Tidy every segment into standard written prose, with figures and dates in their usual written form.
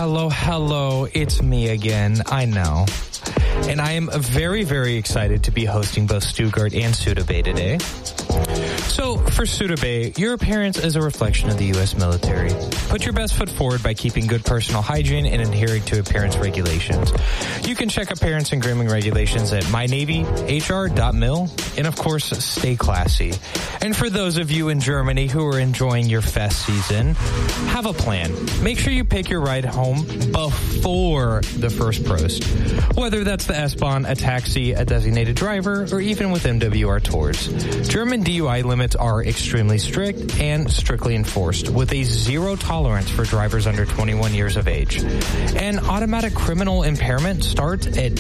Hello. It's me again. I know. And I am very, very excited to be hosting both Stuttgart and Sudabay today. So, for Sudabay, your appearance is a reflection of the U.S. military. Put your best foot forward by keeping good personal hygiene and adhering to appearance regulations. You can check appearance and grooming regulations at mynavyhr.mil. And, of course, stay classy. And for those of you in Germany who are enjoying your fest season, have a plan. Make sure you pick your ride home before the first Prost. Whether that's the S-Bahn, a taxi, a designated driver, or even with MWR tours. German DUI limits are extremely strict and strictly enforced, with a zero tolerance for drivers under 21 years of age. And automatic criminal impairment starts at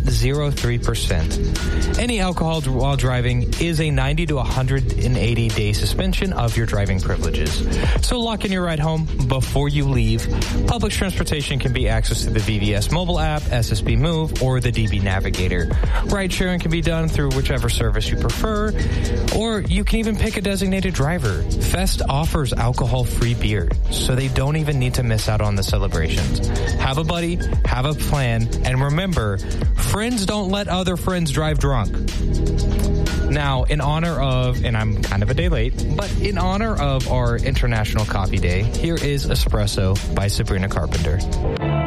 0.03%. Any alcohol while driving is a 90 to 180-day suspension of your driving privileges. So lock in your ride home before you leave. Public transportation can be accessed through the VVS mobile app, SSB Move, or the DB Navigator. Ride sharing can be done through whichever service you prefer, or you can even pick a designated driver. Fest offers alcohol-free beer, so they don't even need to miss out on the celebrations. Have a buddy, have a plan, and remember, friends don't let other friends drive drunk. Now, in honor of, and I'm kind of a day late, but in honor of our International Coffee Day, here is Espresso by Sabrina Carpenter.